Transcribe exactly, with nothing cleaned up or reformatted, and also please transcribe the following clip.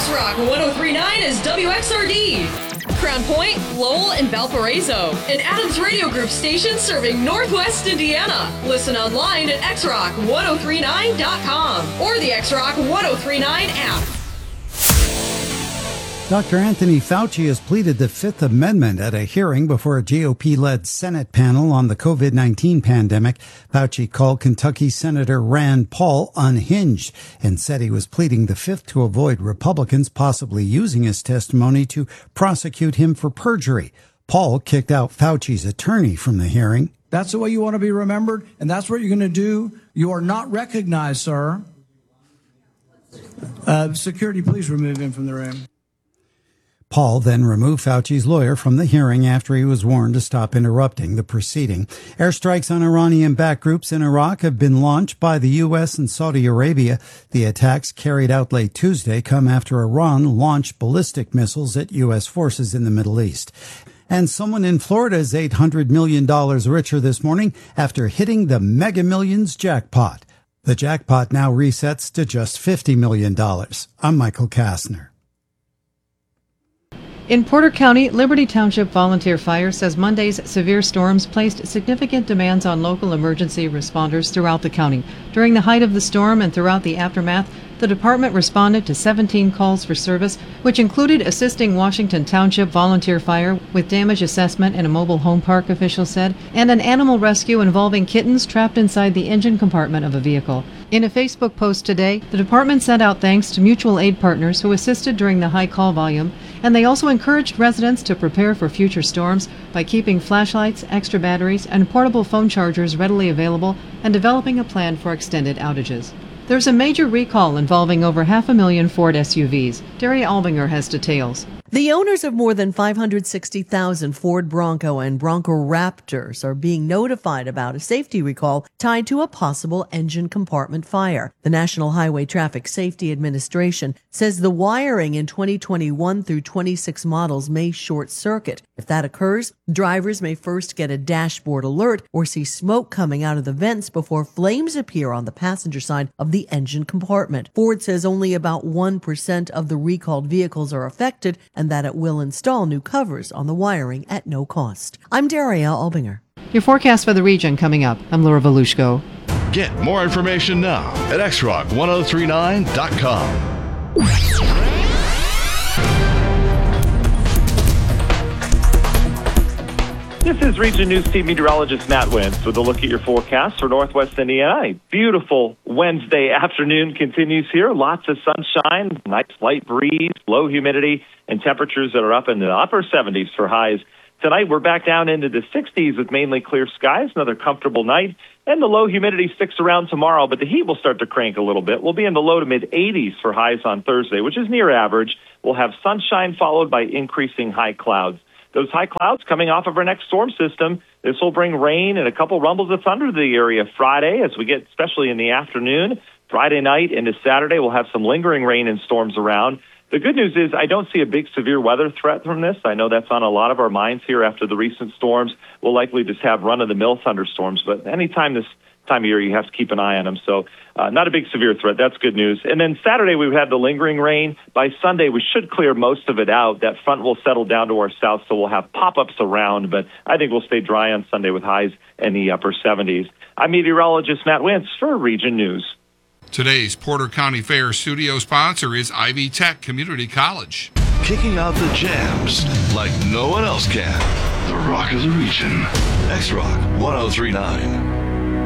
X-Rock one oh three point nine is W X R D. Crown Point, Lowell, and Valparaiso. An Adams Radio Group station serving Northwest Indiana. Listen online at x rock one oh three nine dot com or the X-Rock one oh three nine app. Doctor Anthony Fauci has pleaded the Fifth Amendment at a hearing before a G O P-led Senate panel on the covid nineteen pandemic. Fauci called Kentucky Senator Rand Paul unhinged and said he was pleading the Fifth to avoid Republicans possibly using his testimony to prosecute him for perjury. Paul kicked out Fauci's attorney from the hearing. That's the way you want to be remembered, and that's what you're going to do. You are not recognized, sir. Uh, security, please remove him from the room. Paul then removed Fauci's lawyer from the hearing after he was warned to stop interrupting the proceeding. Airstrikes on Iranian-backed groups in Iraq have been launched by the U S and Saudi Arabia. The attacks carried out late Tuesday come after Iran launched ballistic missiles at U S forces in the Middle East. And someone in Florida is eight hundred million dollars richer this morning after hitting the Mega Millions jackpot. The jackpot now resets to just fifty million dollars. I'm Michael Kastner. In Porter County, Liberty Township Volunteer Fire says Monday's severe storms placed significant demands on local emergency responders throughout the county. During the height of the storm and throughout the aftermath, the department responded to seventeen calls for service, which included assisting Washington Township Volunteer Fire with damage assessment in a mobile home park, officials said, and an animal rescue involving kittens trapped inside the engine compartment of a vehicle. In a Facebook post today, the department sent out thanks to mutual aid partners who assisted during the high call volume, and they also encouraged residents to prepare for future storms by keeping flashlights, extra batteries, and portable phone chargers readily available and developing a plan for extended outages. There's a major recall involving over half a million Ford S U Vs. Daria Albinger has details. The owners of more than five hundred sixty thousand Ford Bronco and Bronco Raptors are being notified about a safety recall tied to a possible engine compartment fire. The National Highway Traffic Safety Administration says the wiring in twenty twenty-one through twenty-six models may short circuit. If that occurs, drivers may first get a dashboard alert or see smoke coming out of the vents before flames appear on the passenger side of the engine compartment. Ford says only about one percent of the recalled vehicles are affected, and that it will install new covers on the wiring at no cost. I'm Daria Albinger. Your forecast for the region coming up. I'm Laura Volushko. Get more information now at x rock ten thirty-nine dot com. This is Region News Team meteorologist Matt Wentz with a look at your forecast for Northwest Indiana. A beautiful Wednesday afternoon continues here. Lots of sunshine, nice light breeze, low humidity, and temperatures that are up in the upper seventies for highs. Tonight, we're back down into the sixties with mainly clear skies, another comfortable night, and the low humidity sticks around tomorrow, but the heat will start to crank a little bit. We'll be in the low to mid-eighties for highs on Thursday, which is near average. We'll have sunshine followed by increasing high clouds. Those high clouds coming off of our next storm system, this will bring rain and a couple rumbles of thunder to the area Friday as we get, especially in the afternoon. Friday night into Saturday, we'll have some lingering rain and storms around. The good news is I don't see a big severe weather threat from this. I know that's on a lot of our minds here after the recent storms. We'll likely just have run-of-the-mill thunderstorms, but anytime this time of year, you have to keep an eye on them. So uh, not a big severe threat. That's good news. And then Saturday, we've had the lingering rain. By Sunday, we should clear most of it out. That front will settle down to our south, so we'll have pop-ups around, but I think we'll stay dry on Sunday with highs in the upper seventies. I'm meteorologist Matt Wentz for Region News. Today's Porter County Fair studio sponsor is Ivy Tech Community College. Kicking out the jams like no one else can. The Rock of the Region. X-Rock ten thirty-nine.